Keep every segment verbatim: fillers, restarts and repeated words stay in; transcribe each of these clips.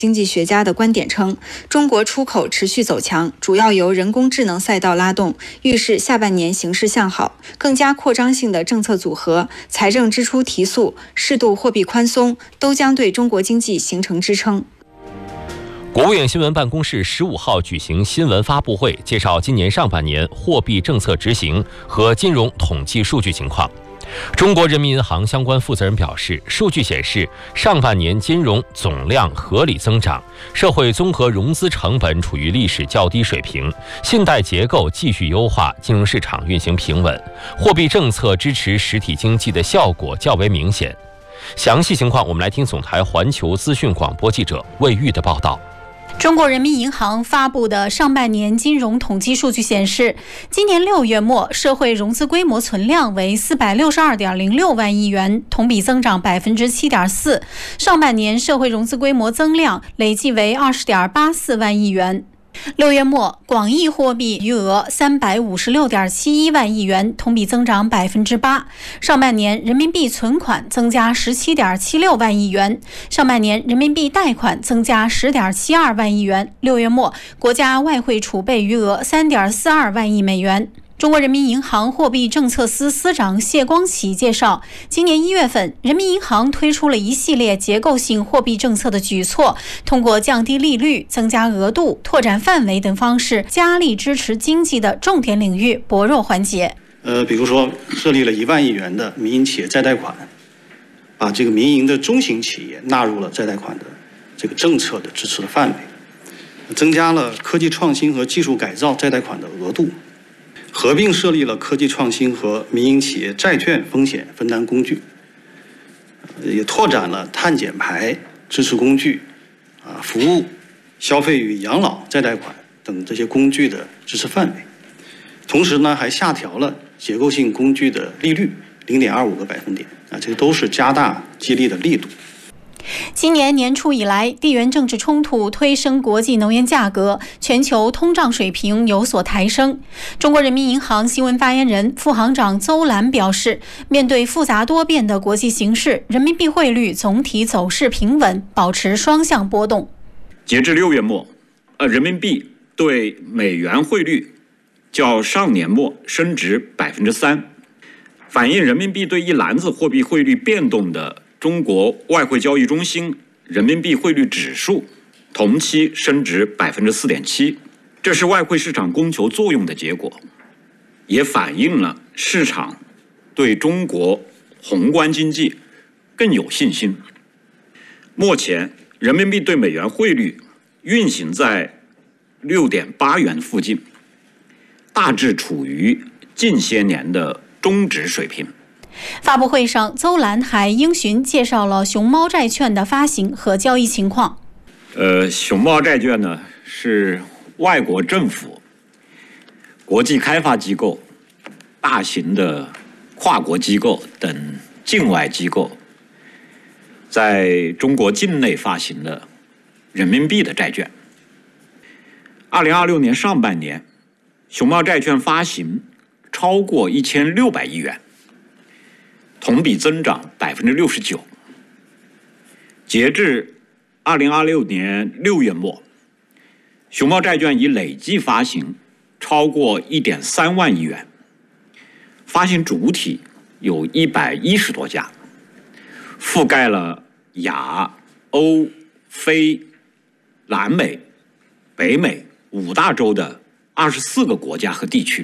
经济学家的观点称，中国出口持续走强，主要由人工智能赛道拉动，预示下半年形势向好。更加扩张性的政策组合、财政支出提速、适度货币宽松，都将对中国经济形成支撑。 国务院新闻办公室十五号举行新闻发布会，介绍今年上半年货币政策执行和金融统计数据情况。中国人民银行相关负责人表示，数据显示，上半年金融总量合理增长，社会综合融资成本处于历史较低水平，信贷结构继续优化，金融市场运行平稳，货币政策支持实体经济的效果较为明显。详细情况，我们来听总台环球资讯广播记者魏玉的报道。 中国人民银行发布的上半年金融统计数据显示，今年六月末社会融资规模存量为四百六十二点零六万亿元，同比增长百分之七点四。上半年社会融资规模增量累计为二十点八四万亿元。六月末，广义货币余额三百五十六点七一万亿元，同比增长百分之八。上半年人民币存款增加十七点七六万亿元，上半年人民币贷款增加十点七二万亿元。六月末，国家外汇储备余额三点四二万亿美元。中国人民银行货币政策司司长谢光启介绍，今年一月份，人民银行推出了一系列结构性货币政策的举措，通过降低利率、增加额度、拓展范围等方式，加力支持经济的重点领域薄弱环节。 呃，比如说设立了一万亿元的民营企业再贷款，把这个民营的中型企业纳入了再贷款的这个政策的支持的范围，增加了科技创新和技术改造再贷款的额度。合并设立了科技创新和民营企业债券风险分担工具，也拓展了碳减排支持工具、啊服务、消费与养老再贷款等这些工具的支持范围。同时呢，还下调了结构性工具的利率零点二五个百分点，啊，这都是加大激励的力度。 今年年初以来，地缘政治冲突推升国际能源价格，全球通胀水平有所抬升。中国人民银行新闻发言人、副行长邹兰表示，面对复杂多变的国际形势，人民币汇率总体走势平稳，保持双向波动。 截至六月末，呃，人民币对美元汇率较上年末升值百分之三，反映人民币对一篮子货币汇率变动的中国外汇交易中心人民币汇率指数同期升值百分之四点七，这是外汇市场供求作用的结果，也反映了市场对中国宏观经济更有信心。目前，人民币对美元汇率运行在六点八元附近，大致处于近些年的中值水平。 发布会上，邹兰还应询介绍了熊猫债券的发行和交易情况。 呃，熊猫债券呢，是外国政府、国际开发机构、大型的跨国机构等境外机构在中国境内发行的人民币的债券。二零二六年上半年，熊猫债券发行超过一千六百亿元。同比增长百分之六十九。截至二零二六年六月末，熊猫债券已累计发行超过一点三万亿元，发行主体有一百一十多家，覆盖了亚、欧、非、南美、北美五大洲的二十四个国家和地区。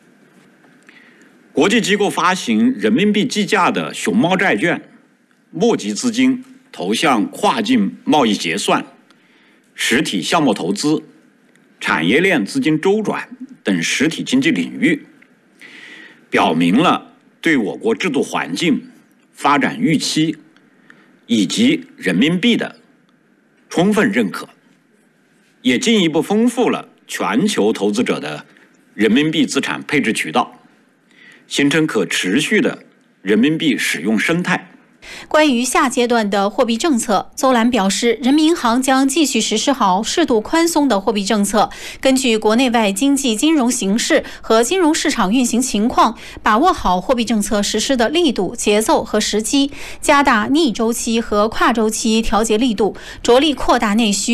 国际机构发行人民币计价的熊猫债券，募集资金投向跨境贸易结算、实体项目投资、产业链资金周转等实体经济领域，表明了对我国制度环境、发展预期以及人民币的充分认可，也进一步丰富了全球投资者的人民币资产配置渠道，形成可持续的人民币使用生态。 关于下阶段的货币政策，邹兰表示，人民银行将继续实施好适度宽松的货币政策，根据国内外经济金融形势和金融市场运行情况，把握好货币政策实施的力度、节奏和时机，加大逆周期和跨周期调节力度，着力扩大内需。